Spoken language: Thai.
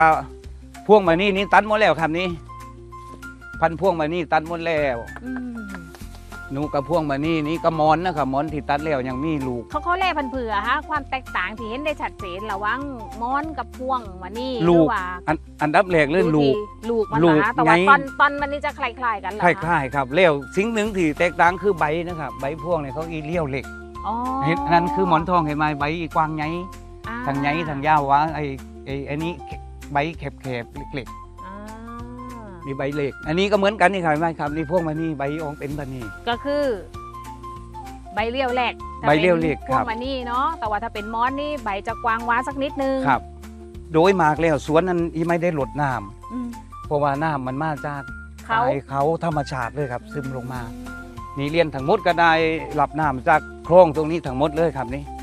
พวงมานี่ตัดหมดแล้วครับนี่พันพวงมานี่ตัดหมดแล้วหนูกับพวงมานี่ก็มอนนะครับมอนที่ตัดแล้วยังมีลูกเขาแล่พันเผื่อฮะความแตกต่างที่เห็นได้ชัดเจนระหว่างมอนกับพวงมานี่ลูกว่าอันดับแรกเลยลูกมันนะแต่ว่าตอนมันนี่จะคล้ายๆกันเหรอคล้ายๆครับแล้วสิ่งหนึ่งที่แตกต่างคือใบนะครับใบพวงเนี่ยเขาอีเลี้ยวเหล็กเห็นนั่นคือหมอนทองเห็นไหมใบอีกวางไงทางไงทางยาววะไอ้นี้ใบแคบๆเล็กๆมีใบเล็กอันนี้ก็เหมือนกันนี่ครับไม่ครับนี่พวงมานี่ใบอองเป็นแบบนี้ก็คือใบเลี้ยวแหลกใบเลี้ยวเหล็กพวงมานี่เนาะแต่ว่าถ้าเป็นมอนนี่ใบจะกว้างว้าสักนิดนึงครับโดยมากแล้วสวนนั้นไม่ได้ลดน้ำเพราะว่าน้ำมันมาจากเขาธรรมชาติเลยครับซึมลงมานี่เลี้ยนทั้งหมดก็ได้รับน้ำจากโครงตรงนี้ทั้งหมดเลยครับนี่